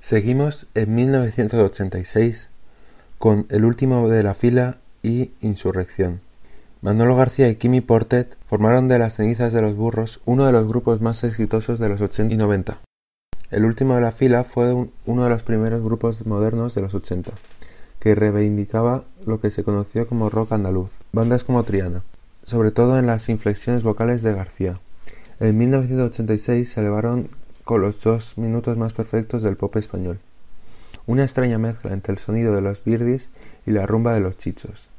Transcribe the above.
Seguimos en 1986 con El último de la fila y Insurrección. Manolo García y Quimi Portet formaron de las cenizas de los burros uno de los grupos más exitosos de los 80 y 90. El último de la fila fue uno de los primeros grupos modernos de los 80, que reivindicaba lo que se conoció como rock andaluz, bandas como Triana, sobre todo en las inflexiones vocales de García. En 1986 se elevaron con los 2 minutos más perfectos del pop español, una extraña mezcla entre el sonido de los Virdis y la rumba de los Chichos.